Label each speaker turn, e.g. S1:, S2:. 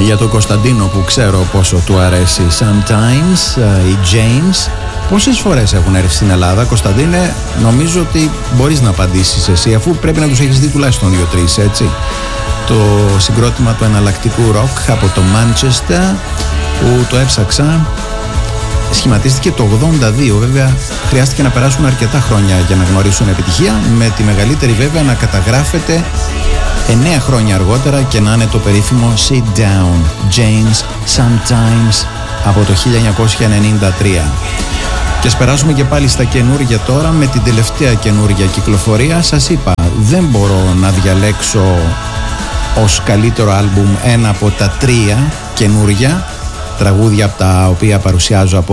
S1: Για τον Κωνσταντίνο που ξέρω πόσο του αρέσει Sometimes, η James. Πόσες φορές έχουν έρθει στην Ελλάδα, Κωνσταντίνε? Νομίζω ότι μπορείς να απαντήσεις εσύ, αφού πρέπει να τους έχεις δει τουλάχιστον 2-3, έτσι. Το συγκρότημα του εναλλακτικού rock από το Manchester, που το έψαξα, σχηματίστηκε το 82. Βέβαια χρειάστηκε να περάσουν αρκετά χρόνια για να γνωρίσουν επιτυχία, με τη μεγαλύτερη βέβαια να καταγράφεται 9 χρόνια αργότερα και να είναι το περίφημο Sit Down, James Sometimes, από το 1993. Και ας περάσουμε και πάλι στα καινούργια τώρα, με την τελευταία καινούργια κυκλοφορία. Σας είπα, δεν μπορώ να διαλέξω ως καλύτερο άλμπουμ ένα από τα 3 καινούργια τραγούδια από τα οποία παρουσιάζω από